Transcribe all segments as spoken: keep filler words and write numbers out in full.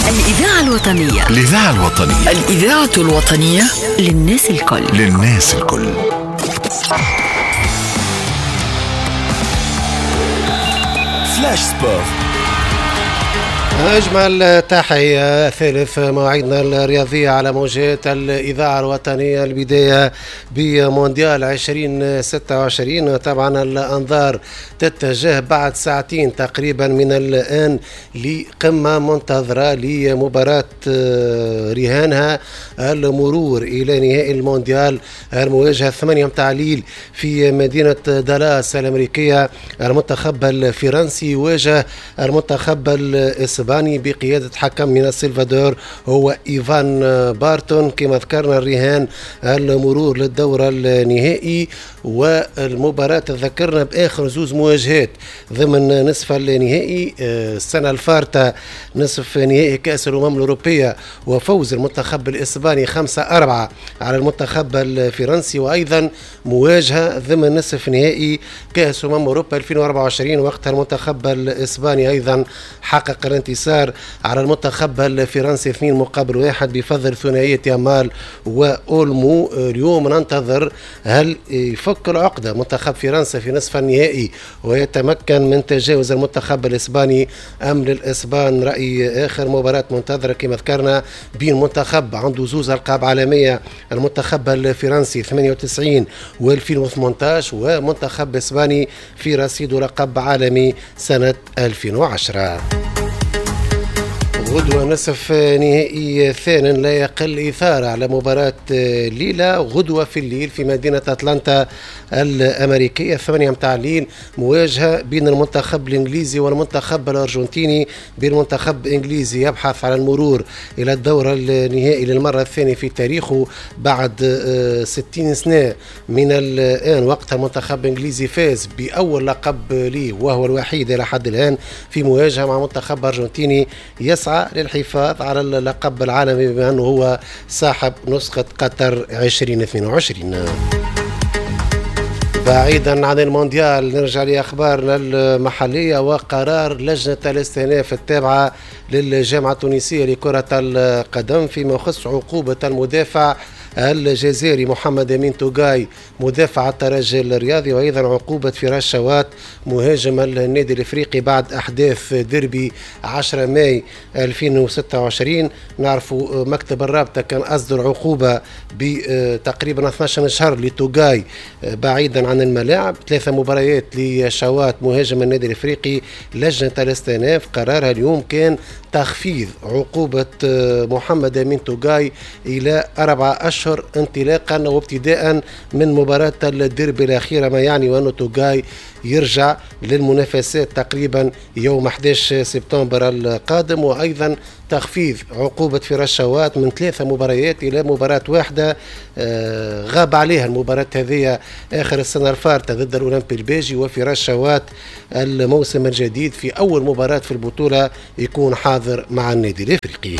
الإذاعة الوطنية. الإذاعة الوطنية. الإذاعة الوطنية للناس الكل. للناس الكل. فلاش سبور. أجمل تحية ثالث مواعيدنا الرياضية على موجات الإذاعة الوطنية. البداية بمونديال عشرين ستة وعشرين. طبعا الأنظار تتجه بعد ساعتين تقريبا من الآن لقمة منتظرة لمباراة رهانها المرور إلى نهائي المونديال. المواجهة الثمانية متاع ليل في مدينة دالاس الأمريكية. المنتخب الفرنسي يواجه المنتخب الإسباني بقيادة حكم من السلفادور هو إيفان بارتون. كما ذكرنا الرهان المرور للدورة النهائي، والمباراة تذكرنا بآخر زوز مواجهات ضمن نصف النهائي السنة الفارطة، نصف نهائي كأس الأمم الأوروبية، وفوز المنتخب الإسباني خمسة أربعة على المنتخب الفرنسي، وأيضا مواجهة ضمن نصف نهائي كأس أمم أوروبا ألفين وأربعة وعشرين وقت المنتخب الإسباني أيضا حقق الانتصار على المنتخب الفرنسي اثنين مقابل واحد بفضل ثنائية يامال وأولمو. اليوم ننتظر هل يفك العقدة منتخب فرنسا في نصف النهائي ويتمكن من تجاوز المنتخب الإسباني أم للإسبان رأي آخر. مباراة منتظرة كما ذكرنا بين منتخب عنده زوز ألقاب عالمية، المنتخب الفرنسي ثمانية وتسعين وألفين وثمانية عشر، ومنتخب إسباني في رصيد لقب عالمي سنة ألفين وعشرة. غدوة نصف نهائي ثان لا يقل إثارة على مباراة ليلة. غدوة في الليل في مدينة أتلانتا الأمريكية ثمانية متاع الليل مواجهة بين المنتخب الإنجليزي والمنتخب الأرجنتيني. بالمنتخب الإنجليزي يبحث على المرور إلى الدورة النهائي للمرة الثانية في تاريخه بعد ستين سنة من الآن، وقت المنتخب الإنجليزي فاز بأول لقب ليه وهو الوحيد إلى حد الآن في مواجهة مع منتخب أرجنتيني يسعى للحفاظ على اللقب العالمي بما أنه هو صاحب نسخة قطر عشرين اثنين وعشرين. بعيدا عن المونديال نرجع لأخبارنا المحلية وقرار لجنة الاستئناف التابعة للجامعة التونسية لكرة القدم فيما يخص عقوبة المدافع الجزائري محمد أمين توغاي مدافع الترجي الرياضي، وأيضا عقوبة فراس شوات مهاجم النادي الإفريقي بعد أحداث ديربي عشرة ماي ألفين وستة وعشرين. نعرفوا مكتب الرابطة كان أصدر عقوبة بتقريبا اثني عشر شهر لتوغاي بعيدا عن الملاعب، ثلاثة مباريات لشوات مهاجم النادي الإفريقي. لجنة الاستئناف قرارها اليوم كان تخفيض عقوبة محمد أمين توغاي إلى أربعة أشهر انطلاقا وابتداء من مباراة الديربي الأخيرة، ما يعني وأنه توغاي يرجع للمنافسات تقريبا يوم أحد عشر سبتمبر القادم. وأيضا تخفيض عقوبة فراس شوات من ثلاثة مباريات إلى مباراة واحدة آه غاب عليها المباراة هذه آخر السنة الفارطة ضد الأولمبي الباجي، وفراس شوات الموسم الجديد في أول مباراة في البطولة يكون حاضر مع النادي الإفريقي.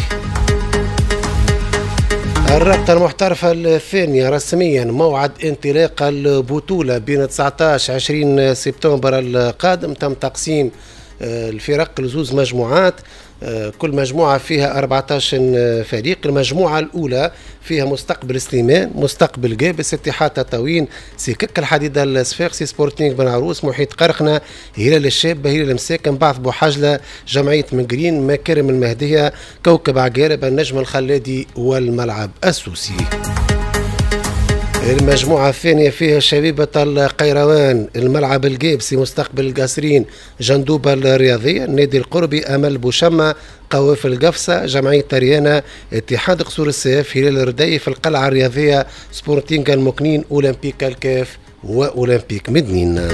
الرابطة المحترفة الثانية رسميا موعد انطلاق البطولة بين تسعة عشر عشرين سبتمبر القادم. تم تقسيم الفرق لزوز مجموعات، كل مجموعة فيها أربعة عشر فريق. المجموعة الأولى فيها مستقبل سليمان، مستقبل جابس، اتحاد تطاوين، سكك الحديدة الصفاقسي، سبورتينغ بن عروس، محيط قرقنة، هلال الشابة، هلال المساكن، بعث بوحجلة، جمعية مقرين، مكارم المهدية، كوكب عقارب، النجم الخلادي والملعب السوسي. المجموعة الثانية فيها شبيبة القيروان، الملعب الجيبسي، مستقبل القاسرين، جندوبة الرياضية، النادي القربي، أمل بوشمة، قوافل القفصة، جمعية تريانا، اتحاد قصور السيف، هلال الرديف، القلعة الرياضية، سبورتينغ المكنين، أولمبيك الكاف وأولمبيك مدنين.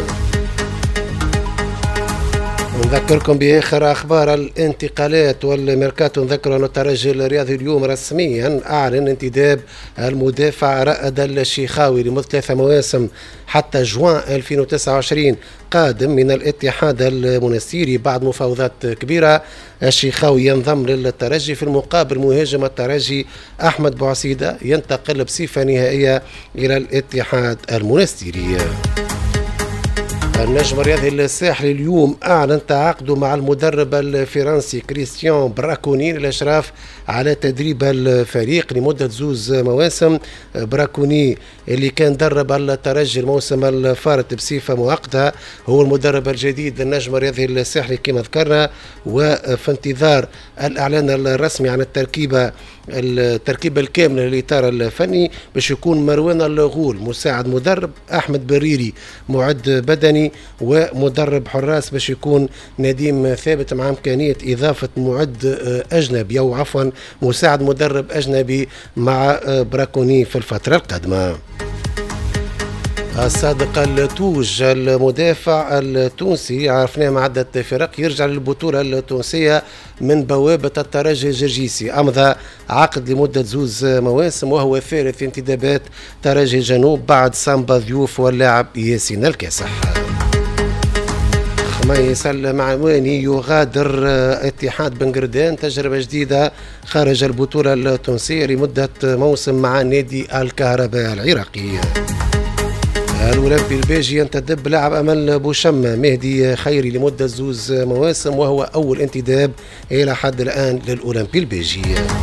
نذكركم بآخر أخبار الانتقالات والميركاتو. نذكر أن الترجي الرياضي اليوم رسميا أعلن انتداب المدافع رائد الشيخاوي لمدة ثلاثة مواسم حتى جوان ألفين وتسعة وعشرين قادم من الاتحاد المنستيري بعد مفاوضات كبيرة. الشيخاوي ينضم للترجي، في المقابل مهاجم الترجي أحمد بوعسيدة ينتقل بصفة نهائية إلى الاتحاد المنستيري. النجم الرياضي الساحلي اليوم أعلن تعاقده مع المدرب الفرنسي كريستيان براكوني للإشراف على تدريب الفريق لمدة زوز مواسم. براكوني اللي كان درب الترجي الموسم الفارط بصفة مؤقتة هو المدرب الجديد للنجم الرياضي الساحلي كما ذكرنا، وفي انتظار الإعلان الرسمي عن التركيبة التركيبة الكاملة للإطار الفني باش يكون مروان الغول مساعد مدرب، أحمد بريري معد بدني، ومدرب حراس باش يكون نديم ثابت، مع إمكانية إضافة معد أجنبي أو عفوا مساعد مدرب أجنبي مع براكوني في الفترة القادمة. الصادق التوج المدافع التونسي عرفناه مع عدة فرق يرجع للبطولة التونسية من بوابة الترجي الجرجيسي، أمضى عقد لمدة زوز مواسم وهو ثالث انتدابات ترجي جنوب بعد سامبا ضيوف واللاعب ياسين الكاسح. خميس المعواني يغادر اتحاد بنقردان، تجربة جديدة خارج البطولة التونسية لمدة موسم مع نادي الكهرباء العراقي. الأولمبي الباجي ينتدب لاعب أمل بوشمة مهدي خيري لمدة زوز مواسم وهو أول انتداب إلى حد الآن للأولمبي الباجي.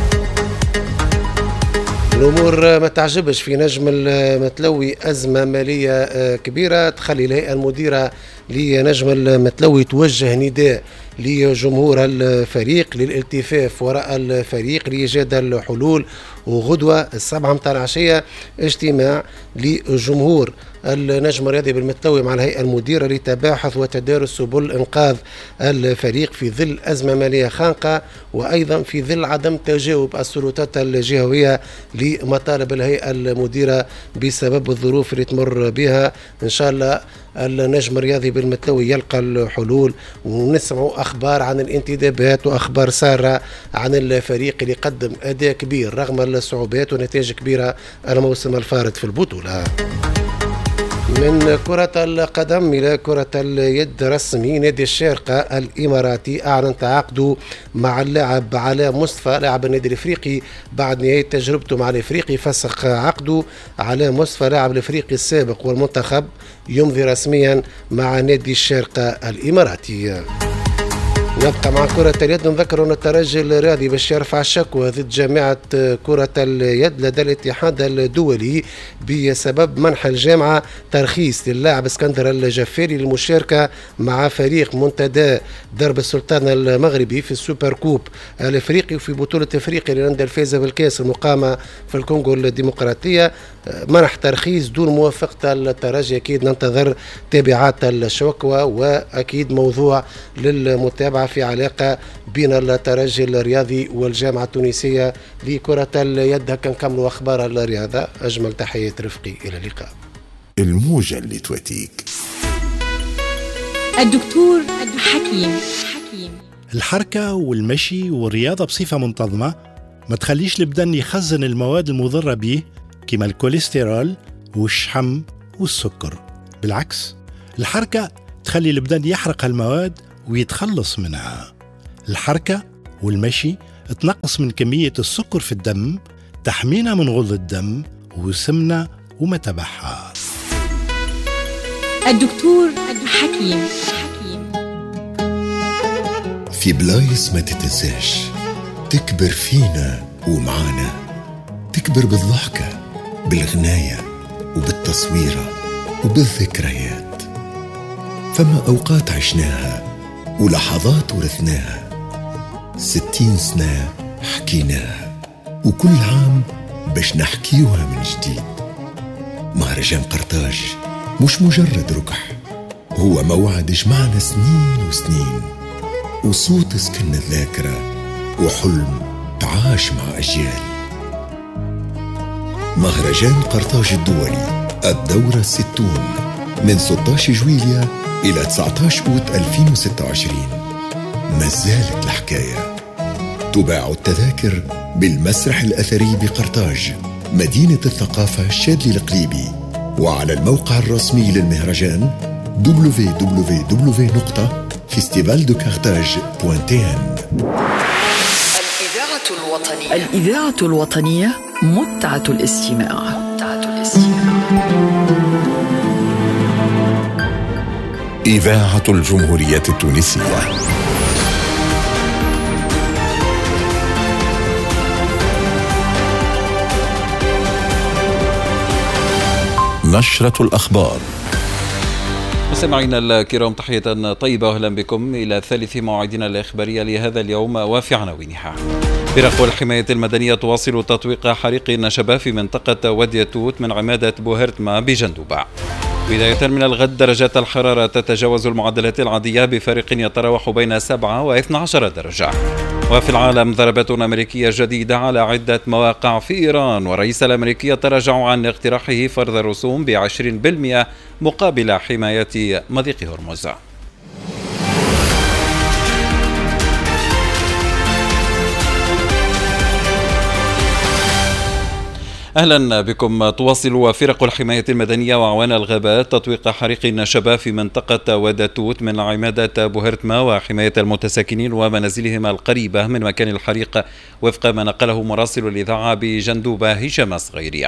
الأمور ما تعجبش في نجم المتلوي، أزمة مالية كبيرة تخلي الهيئة المديرة لنجم المتلوي توجه نداء لجمهور الفريق للالتفاف وراء الفريق لإيجاد الحلول. وغدوة السبعة متاع العشية اجتماع لجمهور النجم الرياضي بالمتلوي مع الهيئة المديرة لتباحث وتدارس سبل إنقاذ الفريق في ظل أزمة مالية خانقة، وأيضا في ظل عدم تجاوب السلطات الجهوية لمطالب الهيئة المديرة بسبب الظروف اللي تمر بها. إن شاء الله النجم الرياضي بالمتلوي يلقى الحلول، ونسمعوا أخبار عن الانتدابات وأخبار سارة عن الفريق اللي قدم أداء كبير رغم الصعوبات ونتائج كبيرة الموسم الفارط في البطولة. من كرة القدم إلى كرة اليد رسمي، نادي الشارقة الإماراتي أعلن تعاقده مع اللاعب علاء مصطفى لاعب النادي الإفريقي بعد نهاية تجربته مع الإفريقي. فسخ عقده علاء مصطفى لاعب الإفريقي السابق والمنتخب يمضي رسميا مع نادي الشارقة الإماراتي. نبقى مع كرة اليد، نذكر أن الترجي الرياضي باش يرفع الشكوى ضد جامعة كرة اليد لدى الاتحاد الدولي بسبب منح الجامعة ترخيص للاعب اسكندر الجفاري للمشاركة مع فريق منتدى درب السلطان المغربي في السوبر كوب الافريقي وفي بطولة افريقيا للأندية الفائزة بالكاس المقامة في الكونغو الديمقراطية. منح ترخيص دون موافقة الترجي، أكيد ننتظر تبعات الشكوى وأكيد موضوع للمتابعة في علاقة بين الترجي الرياضي والجامعة التونسية لكرة اليد. هكا نكملوا أخبار الرياضة. أجمل تحيات رفقي، إلى اللقاء. الموجة اللي تواتيك. الدكتور حكيم حكيم الحركة والمشي والرياضة بصفة منتظمة ما تخليش البدن يخزن المواد المضرة به كما الكوليسترول والشحم والسكر. بالعكس، الحركة تخلي البدن يحرق المواد ويتخلص منها. الحركة والمشي تنقص من كمية السكر في الدم، تحمينا من غلظ الدم وسمنة وما تبعها. الدكتور حكيم حكيم في بلايص ما تتنساش تكبر فينا ومعانا، تكبر بالضحكة بالغناية وبالتصويرة وبالذكريات. فما أوقات عشناها ولحظات ورثناها، ستين سنة حكيناها، وكل عام باش نحكيوها من جديد. مهرجان قرطاج مش مجرد ركح، هو موعد جمعنا سنين وسنين، وصوت سكن الذاكرة وحلم تعاش مع أجيال. مهرجان قرطاج الدولي الدورة الستون من ستة عشر جويلية إلى تسعة عشر أوت ألفين وستة وعشرين. ما زالت الحكاية. تباع التذاكر بالمسرح الأثري بقرطاج مدينة الثقافة الشاذلي القليبي، وعلى الموقع الرسمي للمهرجان دبليو دبليو دبليو دوت فيستيفال دو كارتاج دوت تي ان. الإذاعة الوطنية الإذاعة الوطنية متعة الاستماع. متعة الاستماع. إذاعة الجمهورية التونسية. نشرة الأخبار. مستمعينا الكرام، تحية طيبة وأهلا بكم إلى ثالث مواعيدنا الإخبارية لهذا اليوم وفي عناوينها. فرق الحماية المدنية تواصل تطويق حريق النشبة في منطقة وادي التوت من عمادة بوهرتما بجندوبة. بداية من الغد درجات الحرارة تتجاوز المعدلات العادية بفارق يتراوح بين سبعة واثنى عشر درجة. وفي العالم، ضربات أمريكية جديدة على عدة مواقع في إيران، والرئيس الأمريكي تراجع عن اقتراحه فرض الرسوم بعشرين بالمئة مقابل حماية مضيق هرمز. أهلا بكم. تواصل فرق الحماية المدنية وأعوان الغابات تطويق حريق النشبة في منطقة وادي التوت من عمادة بوهرتما وحماية المتساكنين ومنازلهم القريبة من مكان الحريق، وفق ما نقله مراسل الإذاعة بجندوبة هشام الصغيري.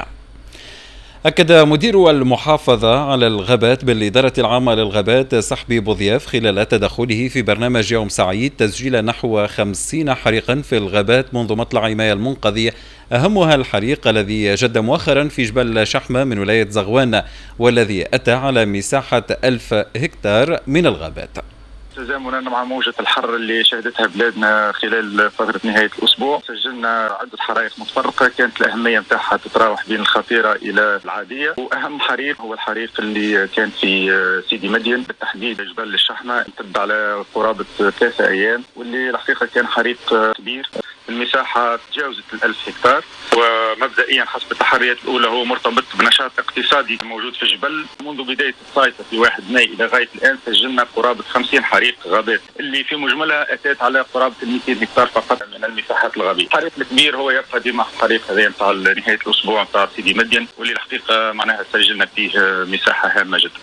أكد مدير المحافظة على الغابات بالإدارة العامة للغابات سحبي بوضياف خلال تدخله في برنامج يوم سعيد تسجيل نحو خمسين حريقا في الغابات منذ مطلع مايو المنقضي، أهمها الحريق الذي جد مؤخرا في جبل شحمة من ولاية زغوان، والذي أتى على مساحة ألف هكتار من الغابات. تزامنا مع موجة الحر اللي شهدتها بلادنا خلال فترة نهاية الأسبوع، سجلنا عدة حرائق متفرقة كانت الأهمية متاعها تتراوح بين الخطيرة إلى العادية، وأهم حريق هو الحريق اللي كان في سيدي مدين بالتحديد جبل الشحمة، امتد على قرابة ثلاثة أيام، واللي الحقيقة كان حريق كبير. المساحة تجاوزت الألف هكتار، ومبدئيا حسب التحريات الأولى هو مرتبط بنشاط اقتصادي موجود في الجبل. منذ بداية الصيفة في واحد ماي إلى غاية الآن سجلنا قرابة خمسين حريق غابات، اللي في مجملها أتت على قرابة مئتين هكتار فقط من المساحات الغابية. الحريق الكبير هو يبقى ديما الحريق هذا نتاع نهاية الأسبوع نتاع سيدي مدين، واللي الحقيقة معناها سجلنا فيه مساحة هامة جدا.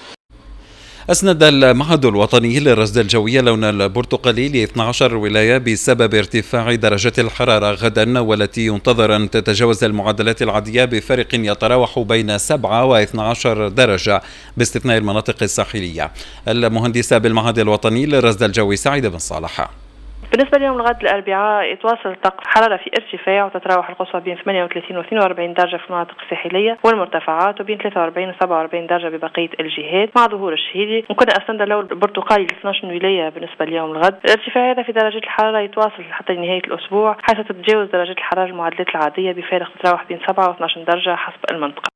أسند المعهد الوطني للرصد الجوي لون البرتقالي ل اثنتي عشرة ولاية بسبب ارتفاع درجة الحرارة غدا، والتي ينتظر أن تتجاوز المعدلات العادية بفارق يتراوح بين سبعة واثنتي عشرة درجة باستثناء المناطق الساحلية. المهندسة بالمعهد الوطني للرصد الجوي سعيدة بن صالح. بالنسبة ليوم الغد الأربعاء يتواصل الطقس حرارة في ارتفاع، وتتراوح القصوى بين ثمانية وثلاثين و اثنين وأربعين درجة في المناطق الساحلية والمرتفعات، وبين ثلاثة وأربعين و سبعة وأربعين درجة ببقية الجهات مع ظهور الشهيري. وكنا أسند اللون البرتقالي ل اثنتي عشرة ولاية بالنسبة ليوم الغد. الارتفاع هذا في درجة الحرارة يتواصل حتى نهاية الأسبوع، حيث تتجاوز درجة الحرارة المعدلات العادية بفارق تتراوح بين سبعة و اثنتي عشرة درجة حسب المنطقة.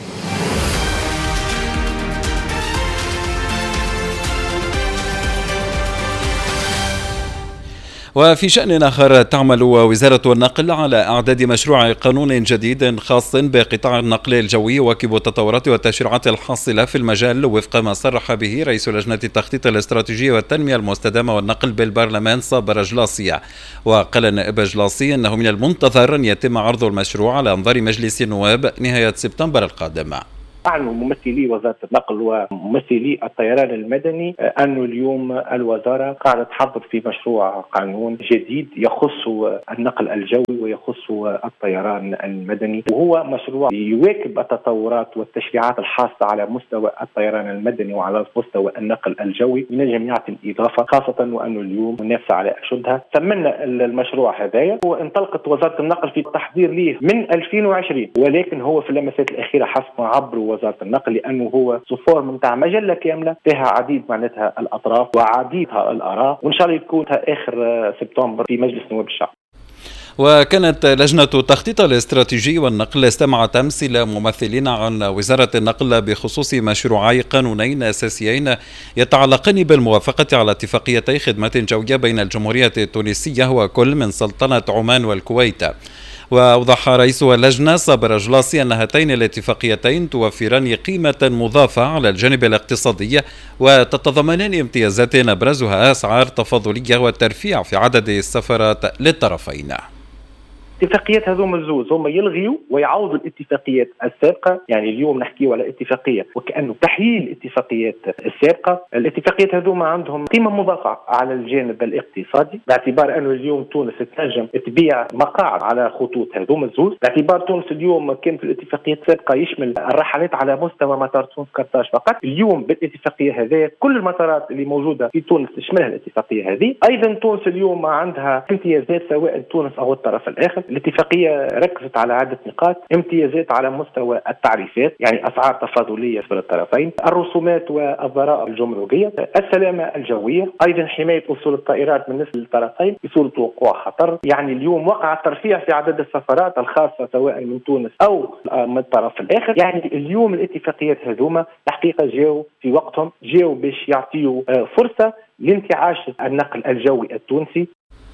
وفي شأن آخر، تعمل وزارة النقل على إعداد مشروع قانون جديد خاص بقطاع النقل الجوي يواكب التطورات والتشريعات الحاصلة في المجال، وفق ما صرح به رئيس لجنة التخطيط الاستراتيجي والتنمية المستدامة والنقل بالبرلمان صابر جلاصي. وقال النائب جلاصي أنه من المنتظر أن يتم عرض المشروع على أنظار مجلس النواب نهاية سبتمبر القادم. أعلنوا ممثلي وزارة النقل وممثلي الطيران المدني أن اليوم الوزارة قاعدة تحضر في مشروع قانون جديد يخص النقل الجوي ويخص الطيران المدني، وهو مشروع يواكب التطورات والتشريعات الحاصة على مستوى الطيران المدني وعلى مستوى النقل الجوي من الجميع الإضافة، خاصة وأنه اليوم منافسة على أشدها. ثمنا المشروع هذايا وانطلقت وزارة النقل في التحضير ليه من ألفين وعشرين، ولكن هو في اللمسات الأخيرة حسب ما عبروا وزارة النقل لأنه هو صفور متاع مجلة كاملة فيها عديد معناتها الأطراف وعديدها الآراء، وإن شاء الله يكون آخر سبتمبر في مجلس نواب الشعب. وكانت لجنة التخطيط الاستراتيجي والنقل استمعت أمس إلى ممثلين عن وزارة النقل بخصوص مشروعي قانونين أساسيين يتعلقان بالموافقة على اتفاقيتي خدمات جوية بين الجمهورية التونسية وكل من سلطنة عمان والكويت. وأوضح رئيس اللجنة صابر جلاصي أن هاتين الاتفاقيتين توفران قيمة مضافة على الجانب الاقتصادي وتتضمنان امتيازات أبرزها أسعار تفاضلية والترفيع في عدد السفرات للطرفين. اتفاقيات هذوما الزوز هما يلغيوا ويعوضوا الاتفاقيات السابقة. يعني اليوم نحكيوا على اتفاقية وكأنه تحليل الاتفاقيات السابقة. الاتفاقيات هذوما عندهم قيمة مضافة على الجانب الاقتصادي، باعتبار أنه اليوم تونس تنجم تبيع مقاعد على خطوط هذوما الزوز، باعتبار تونس اليوم كان في الاتفاقيات السابقة يشمل الرحلات على مستوى مطار تونس قرطاج فقط. اليوم بالاتفاقية هذه كل المطارات اللي موجودة في تونس تشملها الاتفاقية هذه. أيضا تونس اليوم عندها امتيازات سواء تونس أو الطرف الآخر. الاتفاقية ركزت على عدة نقاط: امتيازات على مستوى التعريفات، يعني أسعار تفاضلية بين الطرفين، الرسومات والضرائب الجمركية، السلامة الجوية، أيضا حماية أصول الطائرات بالنسبة للطرفين في صورة وقوع خطر. يعني اليوم وقع الترفيع في عدد السفرات الخاصة سواء من تونس أو من الطرف الآخر. يعني اليوم الاتفاقيات هذوما الحقيقة جاوا في وقتهم، جاوا باش يعطيوا فرصة لانتعاش النقل الجوي التونسي.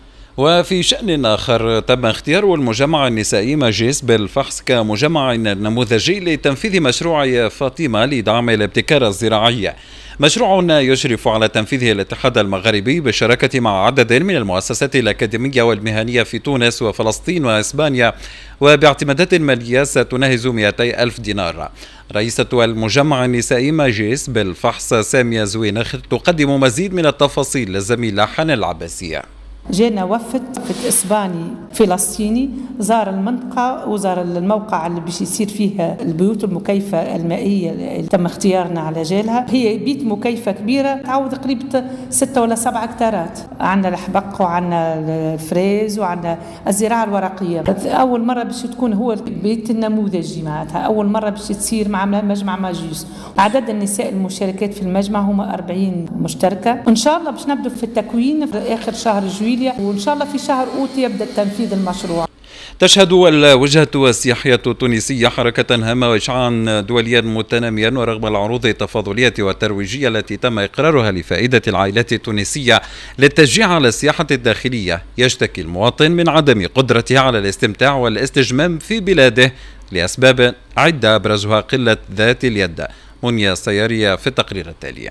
وفي شأن آخر، تم اختيار المجمع النسائي ماجيس بالفحص كمجمع نموذجي لتنفيذ مشروع فاطمة لدعم الابتكار الزراعي. مشروع يشرف على تنفيذه الاتحاد المغربي بالشراكة مع عدد من المؤسسات الأكاديمية والمهنية في تونس وفلسطين وإسبانيا، وباعتمادات مالية ستناهز مئتي ألف دينار. رئيسة المجمع النسائي ماجيس بالفحص سامية زوينخ تقدم مزيد من التفاصيل للزميلة حنان العباسية. جانا وفد في إسباني فلسطيني زار المنطقة وزار الموقع اللي باش يصير فيها البيوت المكيفة المائية اللي تم اختيارنا على جالها. هي بيت مكيفة كبيرة تعود قريبة ستة ولا سبعة اكتارات. عندنا الحبق وعندنا الفريز وعندنا الزراعة الورقية. أول مرة باش تكون هو البيت النموذجي معناتها، أول مرة باش تصير مع مجمع ماجيس. عدد النساء المشاركات في المجمع هم أربعين مشتركة. إن شاء الله باش نبدأ في التكوين في آخر شهر جويلية، وإن شاء الله في شهر أوت يبدأ تنفيذ المشروع. تشهد الوجهة السياحية التونسية حركة هامة وإشعاعا دوليا متناميا، ورغم العروض التفاضلية والترويجية التي تم إقرارها لفائدة العائلات التونسية للتشجيع على السياحة الداخلية، يشتكي المواطن من عدم قدرته على الاستمتاع والاستجمام في بلاده لأسباب عدة أبرزها قلة ذات اليد. منيا سيارية في التقرير التالي.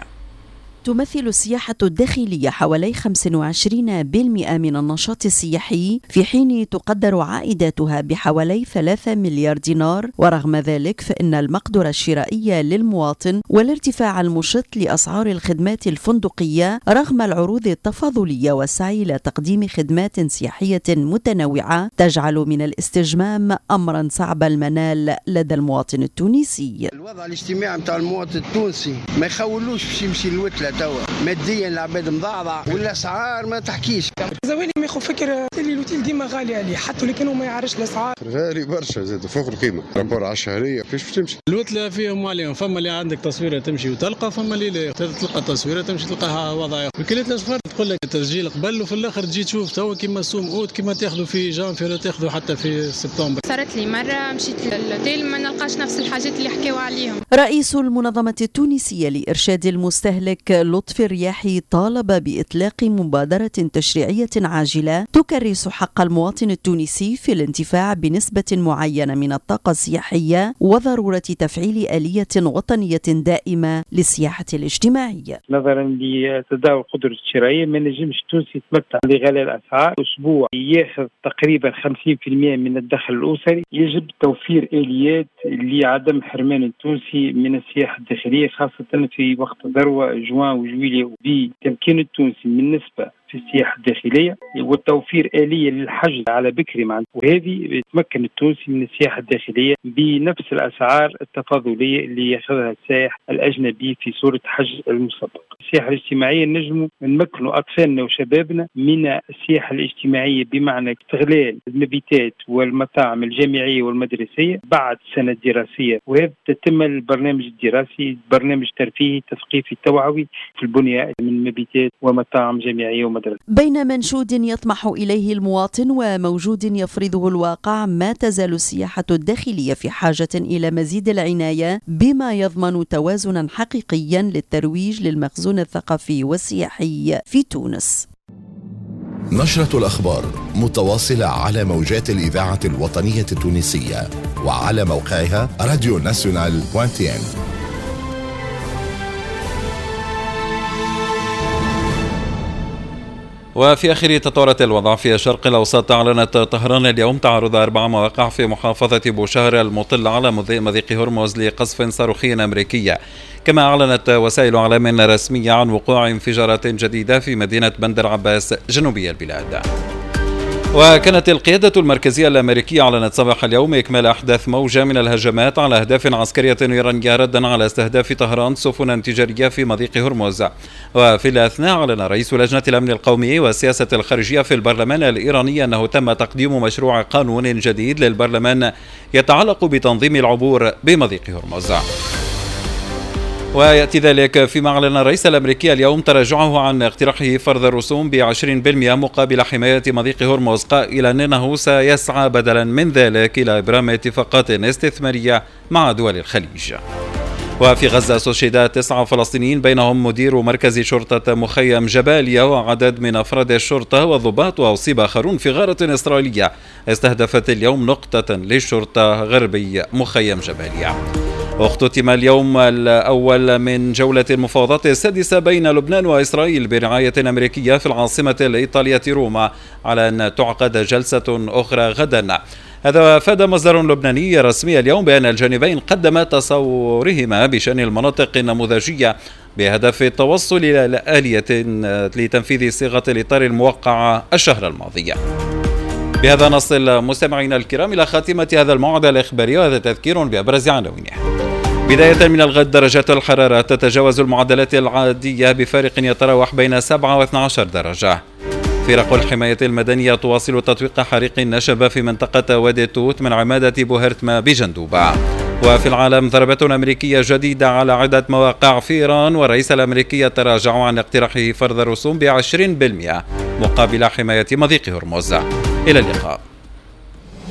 تمثل السياحة الداخلية حوالي خمسة وعشرين بالمئة من النشاط السياحي، في حين تقدر عائداتها بحوالي ثلاثة مليار دينار. ورغم ذلك فإن المقدرة الشرائية للمواطن والارتفاع المشط لأسعار الخدمات الفندقية رغم العروض التفاضلية والسعي إلى تقديم خدمات سياحية متنوعة تجعل من الاستجمام أمرا صعب المنال لدى المواطن التونسي. الوضع الاجتماعي متاع المواطن التونسي ما يخولوش باش يمشي الوتلة توا، ماديا العباد مضاعضة والاسعار ما تحكيش. زوالي ما ياخذ فكره اللي الوتيل ديما غالي عليه، حتى اللي كانوا ما يعرفش الاسعار غالي برشا، زاد فوق القيمه. رابور على الشهريه كيفاش باش تمشي الوتله فيهم عليهم. فما اللي عندك تصويره تمشي وتلقى، فما اللي تلقى تصويره تمشي تلقاها وضعها. وكالة الاشفار تقول لك التسجيل قبل وفي الاخر تجي تشوف توا كيما سوم اوت كيما تاخذوا في جانفي ولا تاخذوا حتى في سبتمبر. صارت لي مره مشيت للاوتيل ما نلقاش نفس الحاجات اللي حكيوا عليهم. رئيس المنظمه التونسيه لارشاد المستهلك لطفي الرياحي طالب بإطلاق مبادرة تشريعية عاجلة تكرس حق المواطن التونسي في الانتفاع بنسبة معينة من الطاقة السياحية، وضرورة تفعيل آلية وطنية دائمة للسياحة الاجتماعية. نظرا لتداول القدرة الشرائية ما نجمش التونسي يتمتع بغلاء الأسعار. أسبوع ياخذ تقريبا خمسين بالمئة من الدخل الأسري. يجب توفير آليات لعدم حرمان التونسي من السياحة الداخلية، خاصة في وقت ذروة جوان وجويلية، بتمكين التونسي من نسبة في السياحة الداخلية وتوفير آلية للحجز على بكري معنا، وهذه يتمكن التونسي من السياحة الداخلية بنفس الأسعار التفاضلية اللي يأخذها السائح الأجنبي في صورة حجز المسبق. السياحة الاجتماعية نجموا نمكنوا أطفالنا وشبابنا من السياحة الاجتماعية بمعنى استغلال المبيتات والمطاعم الجامعية والمدرسية بعد سنة دراسية، وهذا تتم البرنامج الدراسي برنامج ترفيهي تثقيفي توعوي في البنية من مبيتات ومطاعم جامعية ومدرسية. بين منشود يطمح إليه المواطن وموجود يفرضه الواقع، ما تزال السياحة الداخلية في حاجة إلى مزيد العناية بما يضمن توازنا حقيقيا للترويج للمخزون الثقافي والسياحي في تونس. نشرة الأخبار متواصلة على موجات الإذاعة الوطنية التونسية وعلى موقعها راديو ناسيونال دوت ان. وفي آخر تطورات الوضع في الشرق الأوسط، أعلنت طهران اليوم تعرض أربع مواقع في محافظة بوشهر المطل على مضيق هرمز لقصف صاروخي أمريكي. كما أعلنت وسائل إعلام رسمية عن وقوع انفجارات جديدة في مدينة بندر عباس جنوبي البلاد. وكانت القيادة المركزية الأمريكية أعلنت صباح اليوم إكمال أحداث موجة من الهجمات على أهداف عسكرية إيرانية ردا على استهداف طهران سفنا تجارية في مضيق هرمز. وفي الأثناء أعلن رئيس لجنة الأمن القومي والسياسة الخارجية في البرلمان الإيراني أنه تم تقديم مشروع قانون جديد للبرلمان يتعلق بتنظيم العبور بمضيق هرمز. ويأتي ذلك فيما أعلن الرئيس الأمريكي اليوم تراجعه عن اقتراحه فرض الرسوم بعشرين بالمئة مقابل حماية مضيق هرمز، قائلا أنه سيسعى بدلا من ذلك إلى إبرام اتفاقات استثمارية مع دول الخليج. وفي غزة استشهد تسعة فلسطينيين بينهم مدير مركز شرطة مخيم جباليا وعدد من أفراد الشرطة والضباط، وأصيب آخرون في غارة إسرائيلية استهدفت اليوم نقطة للشرطة غربي مخيم جباليا. واختتم اليوم الأول من جولة المفاوضات السادسة بين لبنان وإسرائيل برعاية أمريكية في العاصمة الإيطالية روما، على أن تعقد جلسة أخرى غدا. هذا أفاد مصدر لبناني رسمي اليوم بأن الجانبين قدما تصورهما بشأن المناطق النموذجية بهدف التوصل إلى آلية لتنفيذ صيغة الإطار الموقعة الشهر الماضي. بهذا نصل مستمعينا الكرام إلى خاتمة هذا الموعد الإخباري، وهذا تذكير بأبرز عناوينه. بداية من الغد درجات الحرارة تتجاوز المعدلات العادية بفارق يتراوح بين سبعة واثني عشر درجة. فرق الحماية المدنية تواصل تطويق حريق نشب في منطقة وادي التوت من عمادة بوهرتما بجندوبة. وفي العالم ضربات أمريكية جديدة على عدة مواقع في إيران، والرئيس الأمريكي تراجع عن اقتراحه فرض الرسوم بعشرين بالمئة مقابل حماية مضيق هرمز. إلى اللقاء.